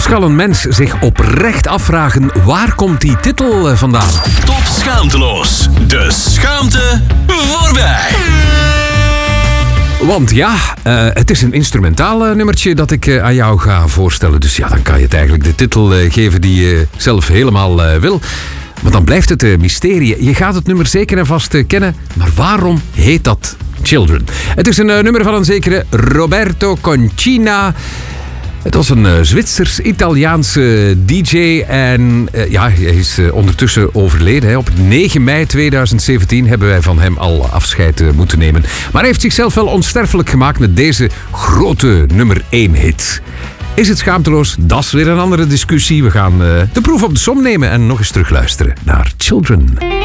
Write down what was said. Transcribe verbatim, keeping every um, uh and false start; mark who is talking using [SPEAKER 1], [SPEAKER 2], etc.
[SPEAKER 1] zal een mens zich oprecht afvragen, waar komt die titel vandaan?
[SPEAKER 2] Top Schaamteloos. De schaamte voorbij.
[SPEAKER 1] Want ja, uh, het is een instrumentaal uh, nummertje dat ik uh, aan jou ga voorstellen. Dus ja, dan kan je het eigenlijk de titel uh, geven die je zelf helemaal uh, wil. Maar dan blijft het een uh, mysterie. Je gaat het nummer zeker en vast uh, kennen. Maar waarom heet dat Children? Het is een uh, nummer van een zekere Roberto Concina. Het was een uh, Zwitsers-Italiaanse D J en uh, ja, hij is uh, ondertussen overleden. Hè. Op negen mei tweeduizend zeventien hebben wij van hem al afscheid uh, moeten nemen. Maar hij heeft zichzelf wel onsterfelijk gemaakt met deze grote nummer één hit. Is het schaamteloos? Dat is weer een andere discussie. We gaan uh, de proef op de som nemen en nog eens terugluisteren naar Children.